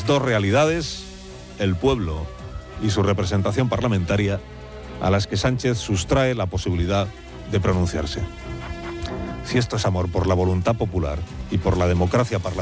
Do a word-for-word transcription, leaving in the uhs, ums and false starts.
las dos realidades, el pueblo y su representación parlamentaria, a las que Sánchez sustrae la posibilidad de pronunciarse. Si esto es amor por la voluntad popular y por la democracia parlamentaria,